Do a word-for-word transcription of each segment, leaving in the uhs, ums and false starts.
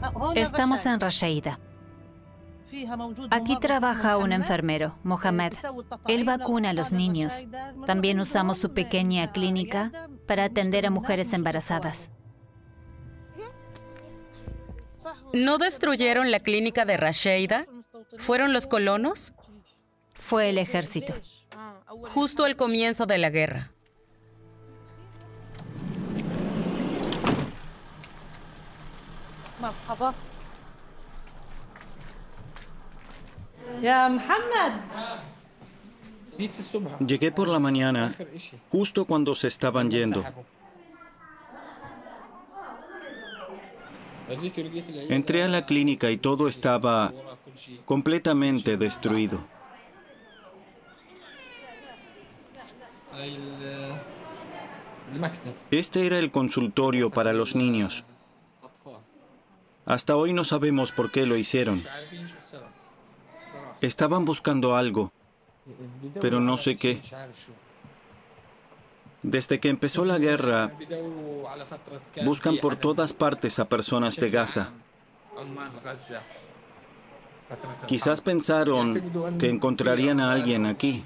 Estamos en Rasheida. Aquí trabaja un enfermero, Mohamed. Él vacuna a los niños. También usamos su pequeña clínica para atender a mujeres embarazadas. ¿No destruyeron la clínica de Rasheida? ¿Fueron los colonos? Fue el ejército. Justo al comienzo de la guerra. Llegué por la mañana, justo cuando se estaban yendo. Entré a la clínica y todo estaba completamente destruido. Este era el consultorio para los niños. Hasta hoy no sabemos por qué lo hicieron. Estaban buscando algo, pero no sé qué. Desde que empezó la guerra, buscan por todas partes a personas de Gaza. Quizás pensaron que encontrarían a alguien aquí.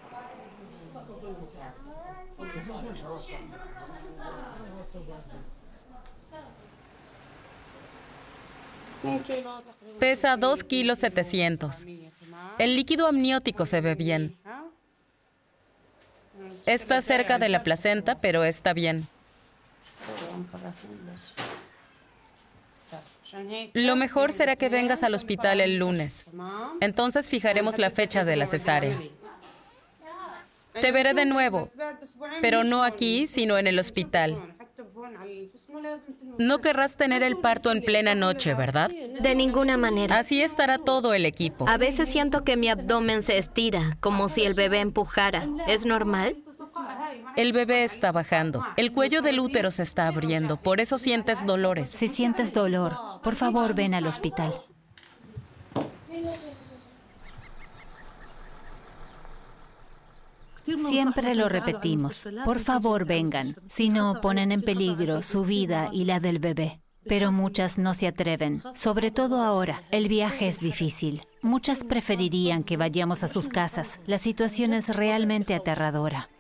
Pesa dos kilos setecientos. El líquido amniótico se ve bien. Está cerca de la placenta, pero está bien. Lo mejor será que vengas al hospital el lunes. Entonces fijaremos la fecha de la cesárea. Te veré de nuevo, pero no aquí, sino en el hospital. No querrás tener el parto en plena noche, ¿verdad? De ninguna manera. Así estará todo el equipo. A veces siento que mi abdomen se estira, como si el bebé empujara. ¿Es normal? El bebé está bajando. El cuello del útero se está abriendo. Por eso sientes dolores. Si sientes dolor, por favor, ven al hospital. Siempre lo repetimos. Por favor, vengan. Si no, ponen en peligro su vida y la del bebé. Pero muchas no se atreven. Sobre todo ahora. El viaje es difícil. Muchas preferirían que vayamos a sus casas. La situación es realmente aterradora.